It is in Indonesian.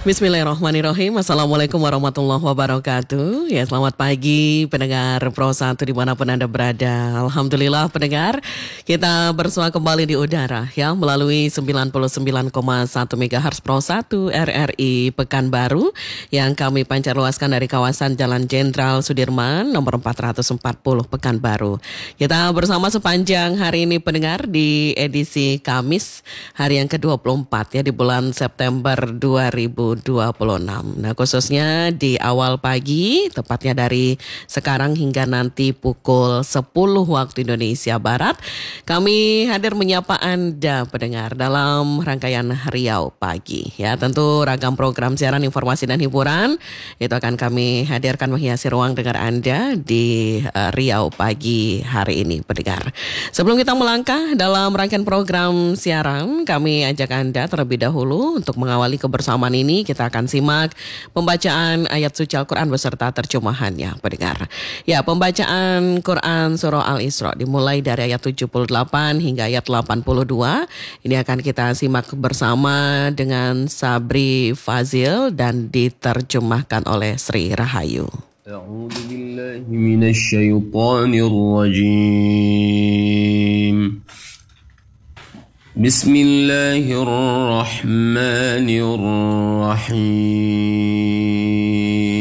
Bismillahirrahmanirrahim. Assalamualaikum warahmatullahi wabarakatuh. Ya, selamat pagi pendengar Pro 1 dimanapun Anda berada. Alhamdulillah pendengar, kita bersua kembali di udara ya melalui 99,1 MHz Pro 1 RRI Pekanbaru yang kami pancarluaskan dari kawasan Jalan Jenderal Sudirman nomor 440 Pekanbaru. Kita bersama sepanjang hari ini pendengar di edisi Kamis hari yang ke-24 ya di bulan September 2026. Nah, khususnya di awal pagi, tepatnya dari sekarang hingga nanti pukul 10 waktu Indonesia Barat, kami hadir menyapa Anda pendengar dalam rangkaian Riau Pagi. Ya, tentu ragam program siaran informasi dan hiburan itu akan kami hadirkan menghiasi ruang dengar Anda di Riau Pagi hari ini pendengar. Sebelum kita melangkah dalam rangkaian program siaran, kami ajak Anda terlebih dahulu untuk mengawali kebersamaan ini. Kita akan simak pembacaan ayat suci Al-Quran beserta terjemahannya pendengar. Ya, pembacaan Quran Surah Al-Isra dimulai dari ayat 78 hingga ayat 82. Ini akan kita simak bersama dengan Sabri Fazil dan diterjemahkan oleh Sri Rahayu. A'udzu billahi minasy syaithanir rajim. Bismillahirrahmanirrahim.